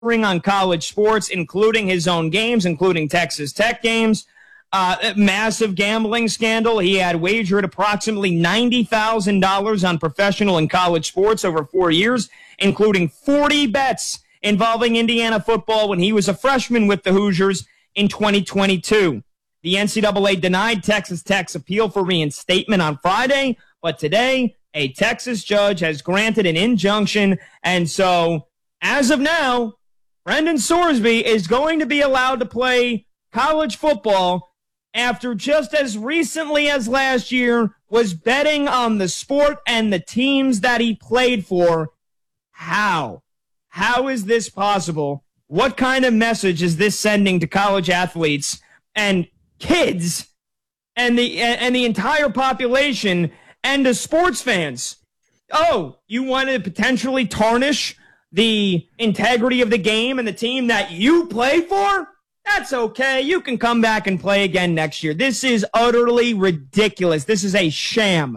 on college sports, including his own games, including Texas Tech games. Massive gambling scandal. He had wagered approximately $90,000 on professional and college sports over 4 years, including 40 bets involving Indiana football when he was a freshman with the Hoosiers in 2022. The NCAA denied Texas Tech's appeal for reinstatement on Friday, but today a Texas judge has granted an injunction, and so as of now, Brendan Sorsby is going to be allowed to play college football after just as recently as last year was betting on the sport and the teams that he played for. How? How is this possible? What kind of message is this sending to college athletes and kids and the entire population and to sports fans? Oh, you want to potentially tarnish the integrity of the game and the team that you play for? That's okay. You can come back and play again next year. This is utterly ridiculous. This is a sham.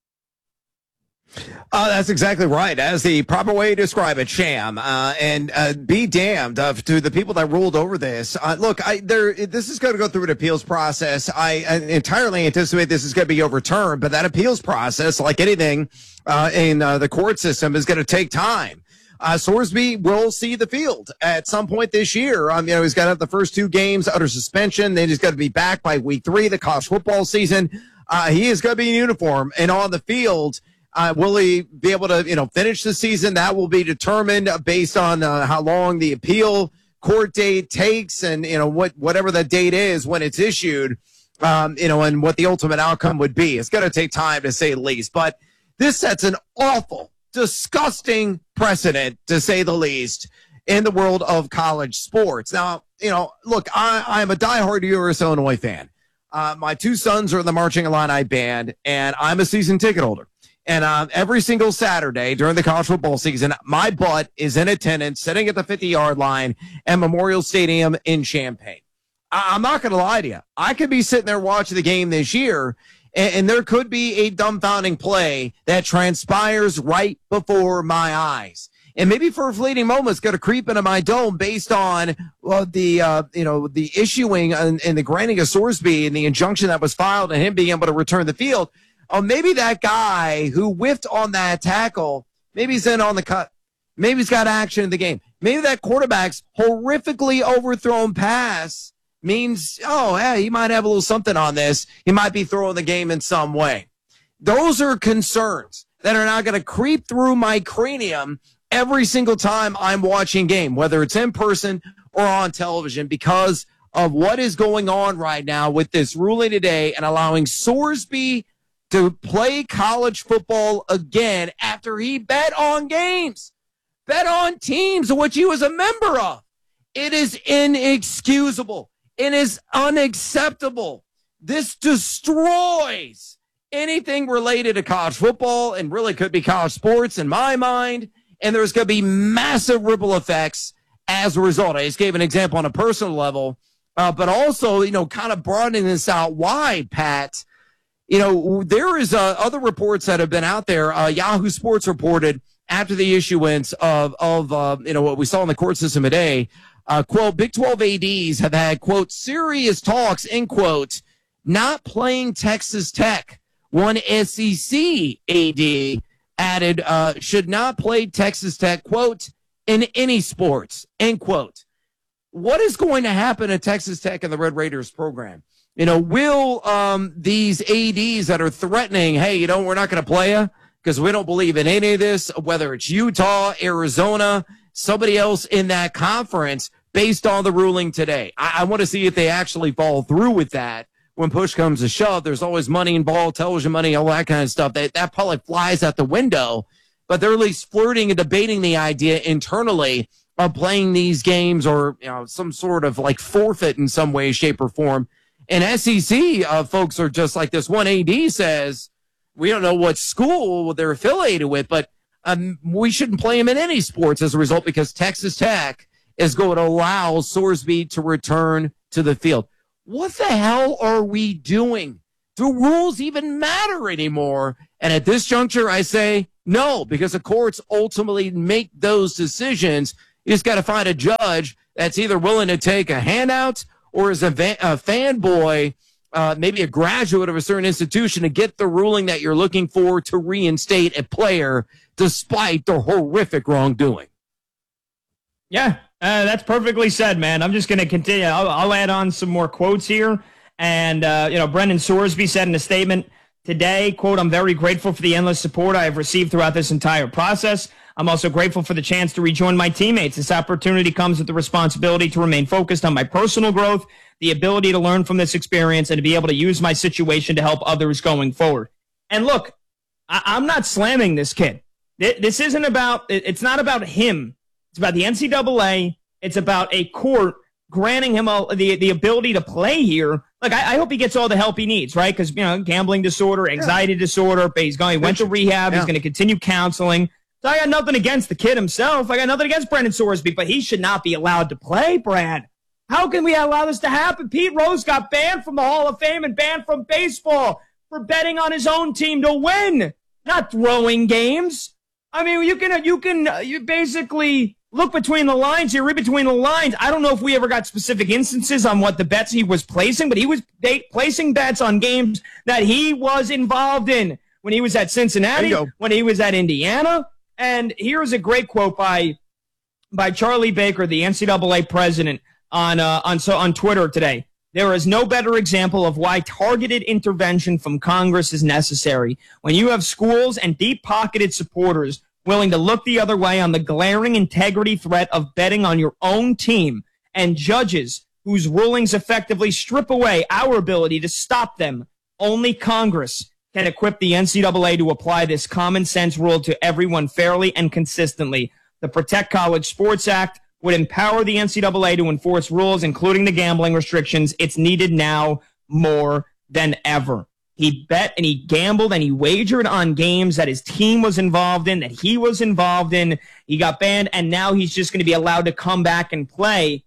That's exactly right. As the proper way to describe it, sham. And be damned to the people that ruled over this. Look, this is going to go through an appeals process. I entirely anticipate this is going to be overturned, but that appeals process, like anything in the court system, is going to take time. Sorsby will see the field at some point this year. He's got to have the first 2 games under suspension. Then he's got to be back by week 3 of the college football season. He is going to be in uniform and on the field. Will he be able to, finish the season? That will be determined based on how long the appeal court date takes and, whatever that date is when it's issued, and what the ultimate outcome would be. It's going to take time, to say the least. But this sets an awful, disgusting precedent, to say the least, in the world of college sports. Now, look, I'm a diehard University of Illinois fan. My 2 sons are in the Marching Illini band, and I'm a season ticket holder. And every single Saturday during the college football season, my butt is in attendance, sitting at the 50-yard line at Memorial Stadium in Champaign. I'm not going to lie to you. I could be sitting there watching the game this year, and there could be a dumbfounding play that transpires right before my eyes. And maybe for a fleeting moment, it's going to creep into my dome based on the issuing and the granting of Sorsby and the injunction that was filed and him being able to return the field. Oh, maybe that guy who whiffed on that tackle, maybe he's in on the cut. Maybe he's got action in the game. Maybe that quarterback's horrifically overthrown pass means, he might have a little something on this. He might be throwing the game in some way. Those are concerns that are now going to creep through my cranium every single time I'm watching game, whether it's in person or on television, because of what is going on right now with this ruling today and allowing Sorsby to play college football again after he bet on games, bet on teams of which he was a member of. It is inexcusable. It is unacceptable. This destroys anything related to college football and really could be college sports in my mind. And there's going to be massive ripple effects as a result. I just gave an example on a personal level, but also, kind of broadening this out wide, Pat. There is other reports that have been out there. Yahoo Sports reported after the issuance of what we saw in the court system today, quote, Big 12 ADs have had, quote, serious talks, end quote, not playing Texas Tech. One SEC AD added, should not play Texas Tech, quote, in any sports, end quote. What is going to happen at Texas Tech and the Red Raiders program? Will these ADs that are threatening, hey, we're not going to play you because we don't believe in any of this, whether it's Utah, Arizona, somebody else in that conference, based on the ruling today. I want to see if they actually follow through with that when push comes to shove. There's always money involved, television money, all that kind of stuff. That probably flies out the window, but they're at least flirting and debating the idea internally of playing these games or some sort of like forfeit in some way, shape, or form. And SEC folks are just like this. One AD says, we don't know what school they're affiliated with, but we shouldn't play them in any sports as a result because Texas Tech is going to allow Sorsby to return to the field. What the hell are we doing? Do rules even matter anymore? And at this juncture, I say no, because the courts ultimately make those decisions. You just got to find a judge that's either willing to take a handout or is a fanboy, maybe a graduate of a certain institution, to get the ruling that you're looking for to reinstate a player despite their horrific wrongdoing. Yeah, that's perfectly said, man. I'm just going to continue. I'll add on some more quotes here. And, Brendan Sorsby said in a statement today, quote, "I'm very grateful for the endless support I have received throughout this entire process. I'm also grateful for the chance to rejoin my teammates. This opportunity comes with the responsibility to remain focused on my personal growth, the ability to learn from this experience, and to be able to use my situation to help others going forward." And look, I'm not slamming this kid. This isn't about, it's not about him. It's about the NCAA. It's about a court granting him the ability to play here. Look, I hope he gets all the help he needs, right? Because, gambling disorder, anxiety disorder, but he went to rehab. He's going to continue counseling. So I got nothing against the kid himself. I got nothing against Brendan Sorsby, but he should not be allowed to play, Brad. How can we allow this to happen? Pete Rose got banned from the Hall of Fame and banned from baseball for betting on his own team to win, not throwing games. I mean, you basically look between the lines here, read between the lines. I don't know if we ever got specific instances on what the bets he was placing, but he was placing bets on games that he was involved in when he was at Cincinnati, when he was at Indiana. And here's a great quote by Charlie Baker, the NCAA president, on Twitter today. "There is no better example of why targeted intervention from Congress is necessary. When you have schools and deep-pocketed supporters willing to look the other way on the glaring integrity threat of betting on your own team, and judges whose rulings effectively strip away our ability to stop them, only Congress can equip the NCAA to apply this common sense rule to everyone fairly and consistently. The Protect College Sports Act would empower the NCAA to enforce rules, including the gambling restrictions. It's needed now more than ever." He bet and he gambled and he wagered on games that his team was involved in, that he was involved in. He got banned, and now he's just going to be allowed to come back and play.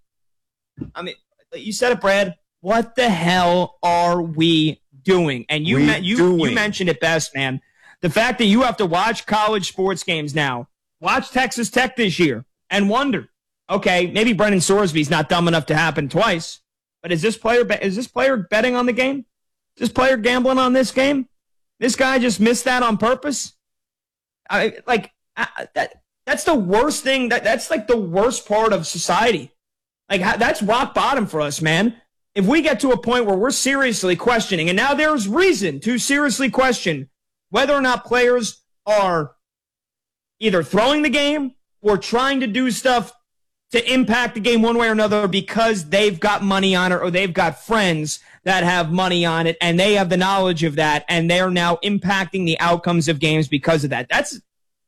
I mean, you said it, Brad. What the hell are we doing? And you mentioned it best, man. The fact that you have to watch college sports games now, watch Texas Tech this year, and wonder, okay, maybe Brendan Sorsby's not dumb enough to happen twice, but is this player betting on the game? Is this player gambling on this game? This guy just missed that on purpose? That's the worst thing. That's like the worst part of society. Like, that's rock bottom for us, man. If we get to a point where we're seriously questioning, and now there's reason to seriously question whether or not players are either throwing the game or trying to do stuff to impact the game one way or another because they've got money on it or they've got friends that have money on it and they have the knowledge of that and they're now impacting the outcomes of games because of that. That's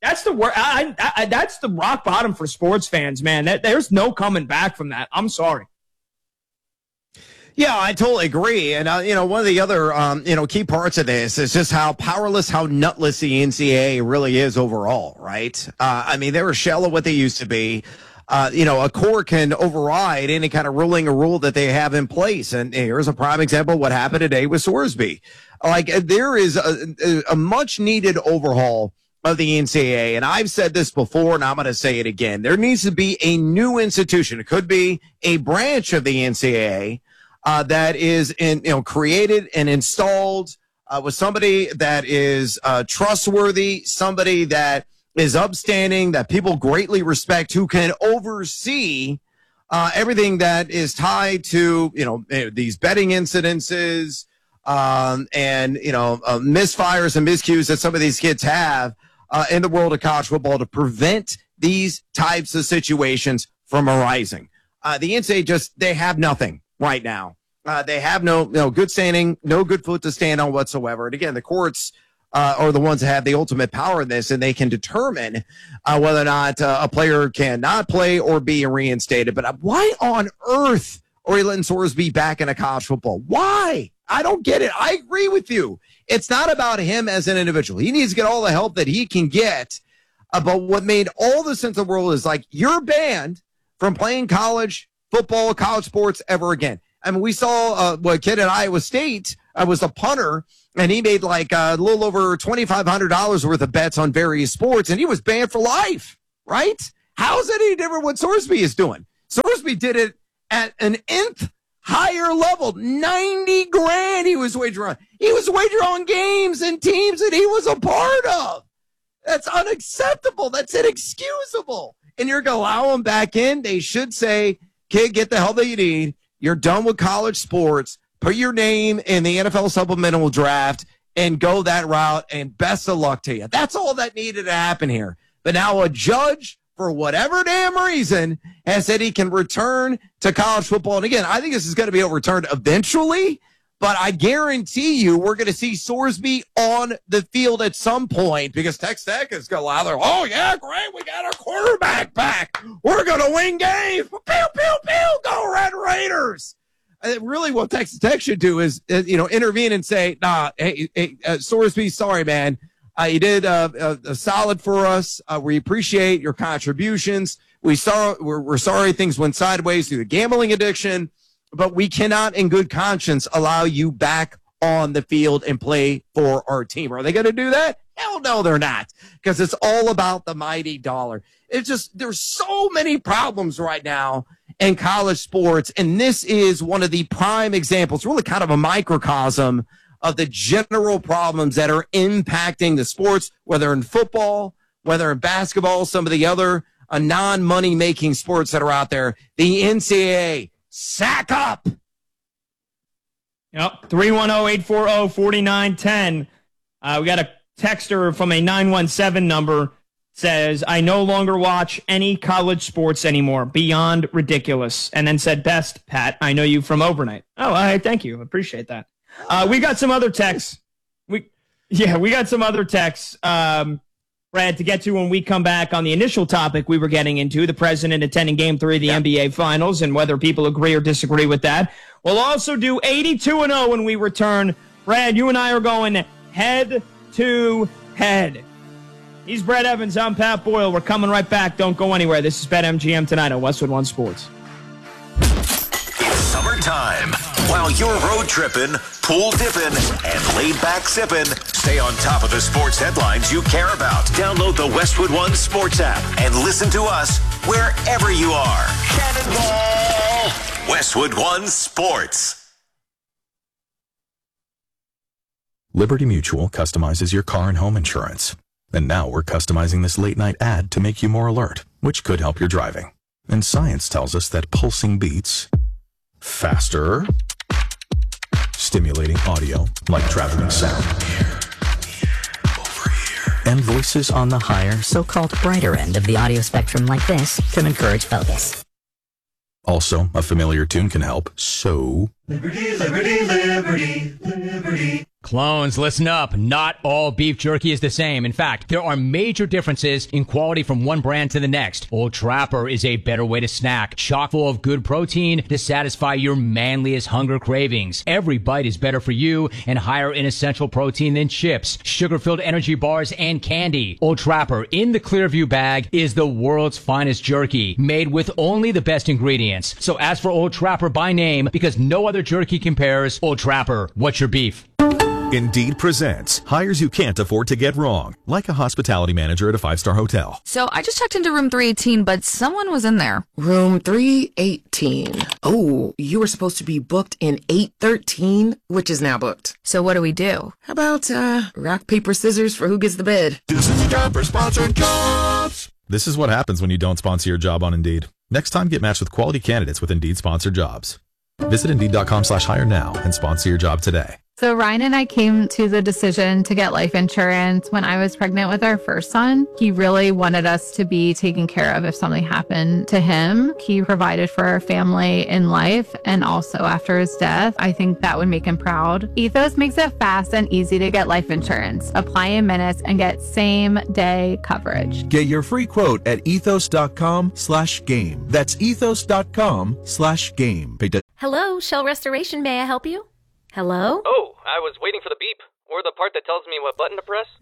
the rock bottom for sports fans, man. There's no coming back from that. I'm sorry. Yeah, I totally agree. And, one of the other, key parts of this is just how powerless, how nutless the NCAA really is overall, right? They're a shell of what they used to be. A court can override any kind of ruling or rule that they have in place. And here's a prime example of what happened today with Sorsby. There is a much needed overhaul of the NCAA. And I've said this before, and I'm going to say it again. There needs to be a new institution. It could be a branch of the NCAA that is created and installed with somebody that is trustworthy, somebody that is upstanding, that people greatly respect, who can oversee everything that is tied to, these betting incidences and misfires and miscues that some of these kids have in the world of college football to prevent these types of situations from arising. The NCAA they have nothing right now. They have no good standing, no good foot to stand on whatsoever. And again, the courts are the ones that have the ultimate power in this, and they can determine whether or not a player cannot play or be reinstated. But why on earth are we letting Sorsby back into college football? Why? I don't get it. I agree with you. It's not about him as an individual. He needs to get all the help that he can get. But what made all the sense of the world is you're banned from playing college football, college sports ever again. We saw a kid at Iowa State was a punter, and he made a little over $2,500 worth of bets on various sports, and he was banned for life, right? How is it any different what Sorsby is doing? Sorsby did it at an nth higher level. 90 grand he was wagering on. He was wagering on games and teams that he was a part of. That's unacceptable. That's inexcusable. And you're going to allow him back in? They should say, kid, get the help that you need. You're done with college sports. Put your name in the NFL supplemental draft and go that route, and best of luck to you. That's all that needed to happen here. But now a judge, for whatever damn reason, has said he can return to college football. And again, I think this is going to be overturned eventually, but I guarantee you we're going to see Sorsby on the field at some point because Texas Tech is going to allow their, oh, yeah, great, we got our quarterback back. We're going to win games. Pew, pew, pew, go Red Raiders. Really what Texas Tech should do is, intervene and say, hey, Sorsby, sorry, man. You did a solid for us. We appreciate your contributions. We're sorry things went sideways through the gambling addiction, but we cannot in good conscience allow you back on the field and play for our team. Are they going to do that? Hell no, they're not, because it's all about the mighty dollar. It's just, there's so many problems right now in college sports, and this is one of the prime examples, really kind of a microcosm of the general problems that are impacting the sports, whether in football, whether in basketball, some of the other non-money-making sports that are out there. The NCAA, sack up! Yep, 310-840-4910. We got a texter from a 917 number. Says, I no longer watch any college sports anymore. Beyond ridiculous. And then said, best, Pat. I know you from overnight. Oh, thank you. Appreciate that. We got some other texts. We got some other texts, Brad, to get to when we come back on the initial topic we were getting into, the president attending Game 3 of the NBA Finals and whether people agree or disagree with that. We'll also do 82-0 when we return. Brad, you and I are going head to head. He's Brad Evans. I'm Pat Boyle. We're coming right back. Don't go anywhere. This is BetMGM tonight on Westwood One Sports. It's summertime. While you're road tripping, pool dipping, and laid back sipping, stay on top of the sports headlines you care about. Download the Westwood One Sports app and listen to us wherever you are. Cannonball! Westwood One Sports. Liberty Mutual customizes your car and home insurance. And now we're customizing this late-night ad to make you more alert, which could help your driving. And science tells us that pulsing beats, faster, stimulating audio like traveling sound, and voices on the higher, so-called brighter end of the audio spectrum like this can encourage focus. Also, a familiar tune can help, so... Liberty, liberty, liberty, liberty. Clones, listen up. Not all beef jerky is the same. In fact, there are major differences in quality from one brand to the next. Old Trapper is a better way to snack, chock full of good protein to satisfy your manliest hunger cravings. Every bite is better for you and higher in essential protein than chips, sugar-filled energy bars, and candy. Old Trapper in the Clearview bag is the world's finest jerky, made with only the best ingredients. So ask for Old Trapper by name because no other jerky compares. Old Trapper, what's your beef? Indeed presents hires you can't afford to get wrong, like a hospitality manager at a 5-star hotel. So I just checked into room 318, but someone was in there. Room 318. Oh, you were supposed to be booked in 813, which is now booked. So what do we do? How about rock, paper, scissors for who gets the bid? This is a job for sponsored jobs. This is what happens when you don't sponsor your job on Indeed. Next time, get matched with quality candidates with Indeed sponsored jobs. Visit Indeed.com/hire now and sponsor your job today. So Ryan and I came to the decision to get life insurance when I was pregnant with our first son. He really wanted us to be taken care of if something happened to him. He provided for our family in life and also after his death. I think that would make him proud. Ethos makes it fast and easy to get life insurance. Apply in minutes and get same-day coverage. Get your free quote at ethos.com/game. That's ethos.com/game. Hello, Shell Restoration. May I help you? Hello? Oh, I was waiting for the beep. Or the part that tells me what button to press. Nope.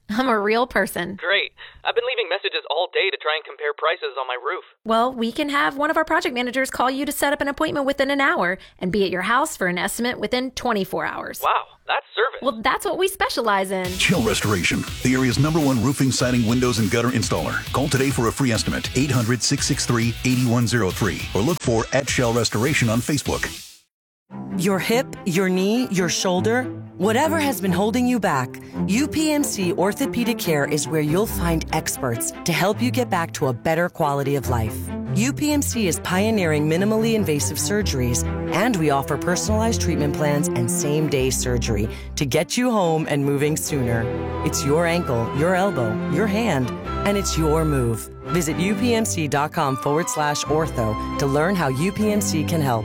I'm a real person. Great. I've been leaving messages all day to try and compare prices on my roof. Well, we can have one of our project managers call you to set up an appointment within an hour and be at your house for an estimate within 24 hours. Wow, that's service. Well, that's what we specialize in. Shell Restoration, the area's #1 roofing, siding, windows, and gutter installer. Call today for a free estimate, 800-663-8103, or look for @Shell Restoration on Facebook. Your hip, your knee, your shoulder, whatever has been holding you back, UPMC Orthopedic Care is where you'll find experts to help you get back to a better quality of life. UPMC is pioneering minimally invasive surgeries, and we offer personalized treatment plans and same-day surgery to get you home and moving sooner. It's your ankle, your elbow, your hand, and it's your move. Visit upmc.com/ortho to learn how UPMC can help.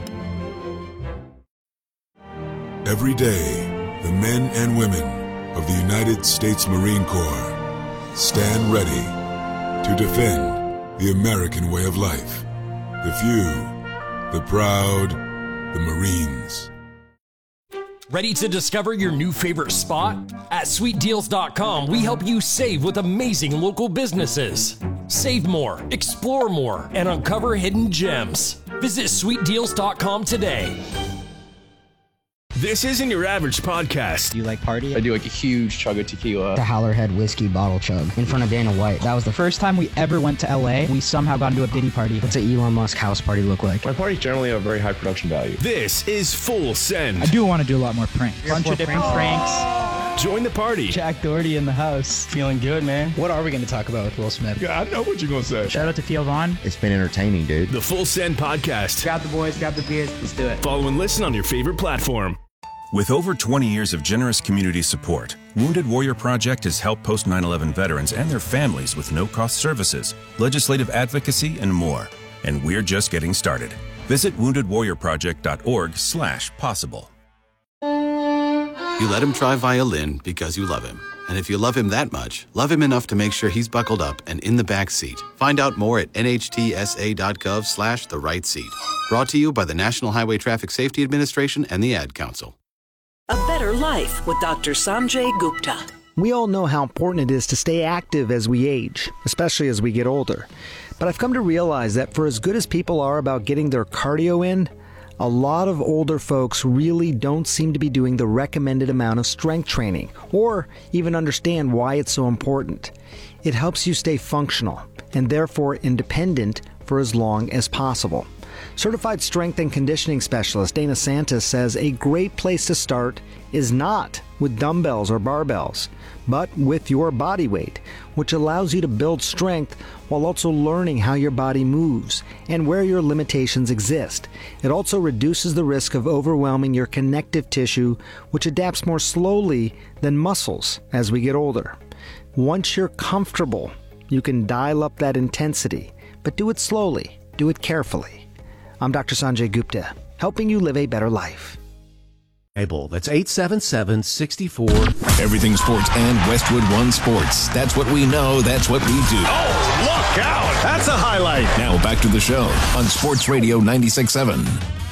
Every day, the men and women of the United States Marine Corps stand ready to defend the American way of life. The few, the proud, the Marines. Ready to discover your new favorite spot? At SweetDeals.com, we help you save with amazing local businesses. Save more, explore more, and uncover hidden gems. Visit SweetDeals.com today. This isn't your average podcast. Do you like party? I do like a huge chug of tequila. The Howlerhead whiskey bottle chug in front of Dana White. That was the first time we ever went to LA. We somehow got into a Diddy party. What's an Elon Musk house party look like? My parties generally have very high production value. This is Full Send. I do want to do a lot more pranks. Bunch of different pranks. Join the party. Jack Doherty in the house. Feeling good, man. What are we going to talk about with Will Smith? Yeah, I know what you're going to say. Shout out to Theo Vaughn. It's been entertaining, dude. The Full Send podcast. Grab the boys, grab the beers. Let's do it. Follow and listen on your favorite platform. With over 20 years of generous community support, Wounded Warrior Project has helped post 9/11 veterans and their families with no-cost services, legislative advocacy, and more. And we're just getting started. Visit woundedwarriorproject.org/possible. You let him try violin because you love him. And if you love him that much, love him enough to make sure he's buckled up and in the back seat. Find out more at nhtsa.gov/the-right-seat. Brought to you by the National Highway Traffic Safety Administration and the Ad Council. A Better Life with Dr. Sanjay Gupta. We all know how important it is to stay active as we age, especially as we get older. But I've come to realize that for as good as people are about getting their cardio in, a lot of older folks really don't seem to be doing the recommended amount of strength training, or even understand why it's so important. It helps you stay functional, and therefore independent for as long as possible. Certified strength and conditioning specialist Dana Santis says a great place to start is not with dumbbells or barbells, but with your body weight, which allows you to build strength while also learning how your body moves and where your limitations exist. It also reduces the risk of overwhelming your connective tissue, which adapts more slowly than muscles as we get older. Once you're comfortable, you can dial up that intensity, but do it slowly, do it carefully. I'm Dr. Sanjay Gupta, helping you live a better life. That's 877-64. Everything sports and Westwood One Sports. That's what we know. That's what we do. Oh, look out. That's a highlight. Now back to the show on Sports Radio 96.7.